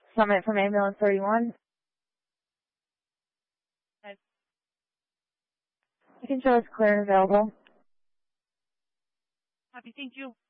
Summit from ambulance 31. You can show us clear and available. Copy, thank you.